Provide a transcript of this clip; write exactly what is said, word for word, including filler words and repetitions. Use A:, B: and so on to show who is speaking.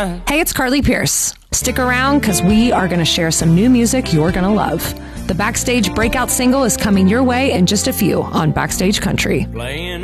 A: time.
B: Hey, it's Carly Pierce. Stick around because we are going to share some new music you're going to love. The Backstage breakout single is coming your way in just a few on Backstage Country.
A: Playing